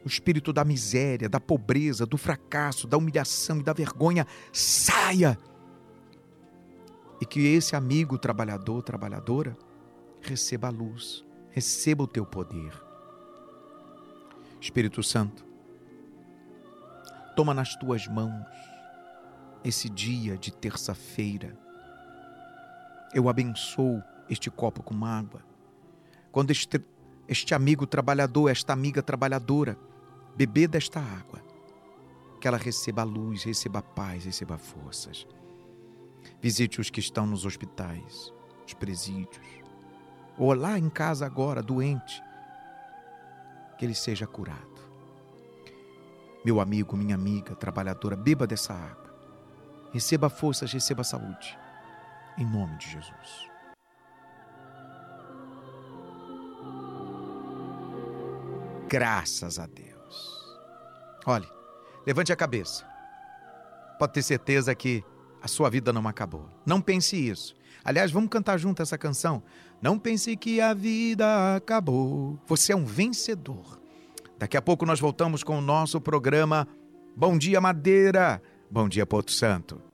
O espírito da miséria, da pobreza, do fracasso, da humilhação e da vergonha saia. E que esse amigo trabalhador, trabalhadora, receba a luz, receba o teu poder. Espírito Santo, toma nas tuas mãos esse dia de terça-feira. Eu abençoo este copo com água. Quando este amigo trabalhador, esta amiga trabalhadora, beber desta água, que ela receba a luz, receba a paz, receba forças. Visite os que estão nos hospitais, nos presídios, ou lá em casa agora, doente, que ele seja curado. Meu amigo, minha amiga, trabalhadora, beba dessa água. Receba forças, receba saúde. Em nome de Jesus. Graças a Deus. Olhe, levante a cabeça. Pode ter certeza que a sua vida não acabou. Não pense isso. Aliás, vamos cantar junto essa canção. Não pense que a vida acabou. Você é um vencedor. Daqui a pouco nós voltamos com o nosso programa Bom Dia Madeira. Bom dia, Porto Santo.